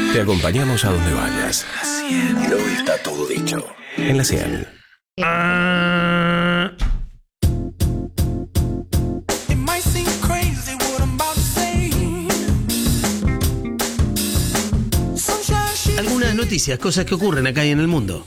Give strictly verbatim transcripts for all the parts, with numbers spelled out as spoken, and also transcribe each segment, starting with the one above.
Te acompañamos a donde vayas. No está todo dicho. En la cien. Algunas noticias, cosas que ocurren acá y en el mundo.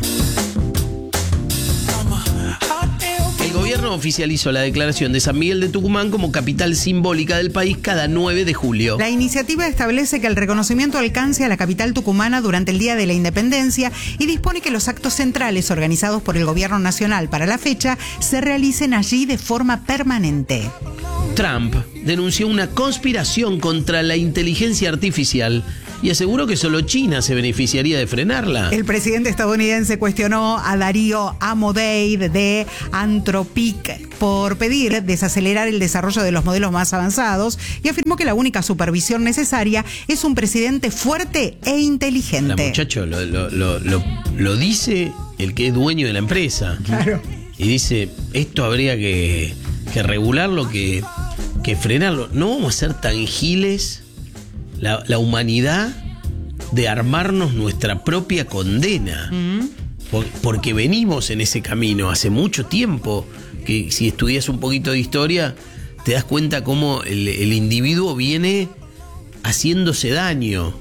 El gobierno oficializó la declaración de San Miguel de Tucumán como capital simbólica del país cada nueve de julio. La iniciativa establece que el reconocimiento alcance a la capital tucumana durante el Día de la Independencia y dispone que los actos centrales organizados por el gobierno nacional para la fecha se realicen allí de forma permanente. Trump denunció una conspiración contra la inteligencia artificial y aseguró que solo China se beneficiaría de frenarla. El presidente estadounidense cuestionó a Darío Amodei de Anthropic por pedir desacelerar el desarrollo de los modelos más avanzados y afirmó que la única supervisión necesaria es un presidente fuerte e inteligente. La muchacho, lo, lo, lo, lo, lo dice el que es dueño de la empresa. Claro. Y dice, esto habría que, que regularlo, que, que frenarlo. No vamos a ser tan giles, la, la humanidad, de armarnos nuestra propia condena. Mm. Por, porque venimos en ese camino hace mucho tiempo, que si estudias un poquito de historia, te das cuenta cómo el, el individuo viene haciéndose daño.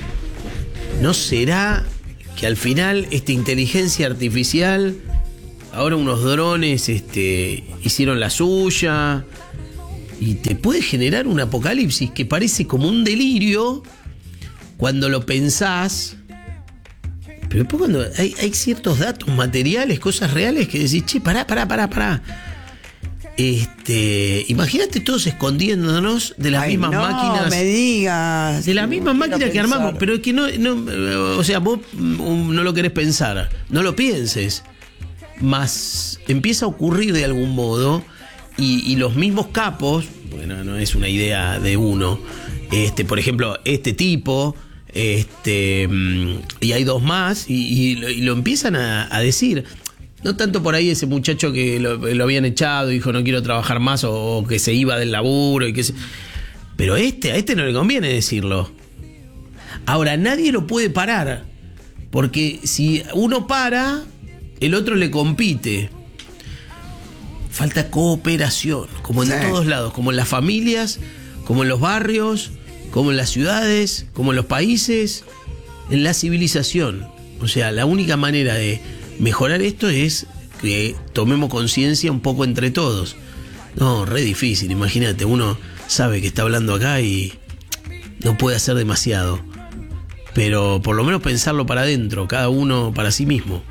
¿No será que al final esta inteligencia artificial, ahora unos drones este, hicieron la suya, y te puede generar un apocalipsis que parece como un delirio cuando lo pensás, pero después cuando hay, hay ciertos datos materiales, cosas reales que decís, che, pará, pará, pará, pará. Este, imagínate todos escondiéndonos de las Ay, mismas no, máquinas. No me digas. De las mismas máquinas que pensar. armamos, pero es que no, no, o sea, vos no lo querés pensar, no lo pienses. Más empieza a ocurrir de algún modo. Y, y los mismos capos, porque no, no es una idea de uno, este, por ejemplo, este tipo, este, y hay dos más, y, y, lo, y lo empiezan a, a decir. No tanto por ahí ese muchacho que lo, lo habían echado y dijo no quiero trabajar más, o, o que se iba del laburo, y que se... pero este, a este no le conviene decirlo. Ahora, nadie lo puede parar, porque si uno para, el otro le compite. Falta cooperación, como en sí. todos lados, como en las familias, como en los barrios, como en las ciudades, como en los países, en la civilización. O sea, la única manera de mejorar esto es que tomemos conciencia un poco entre todos. No, re difícil, imagínate, uno sabe que está hablando acá y no puede hacer demasiado. Pero por lo menos pensarlo para adentro, cada uno para sí mismo.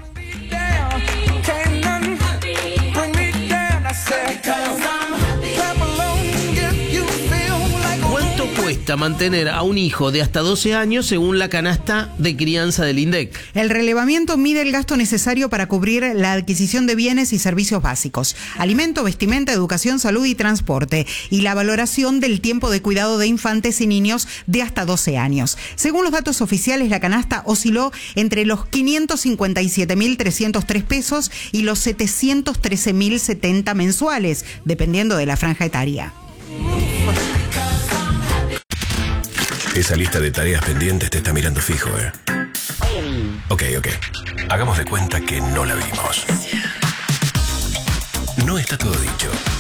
Cuesta mantener a un hijo de hasta doce años según la canasta de crianza del INDEC. El relevamiento mide el gasto necesario para cubrir la adquisición de bienes y servicios básicos, alimento, vestimenta, educación, salud y transporte, y la valoración del tiempo de cuidado de infantes y niños de hasta doce años. Según los datos oficiales, la canasta osciló entre los quinientos cincuenta y siete mil trescientos tres pesos y los setecientos trece mil setenta mensuales, dependiendo de la franja etaria. Esa lista de tareas pendientes te está mirando fijo, ¿eh? Ok, ok. Hagamos de cuenta que no la vimos. No está todo dicho.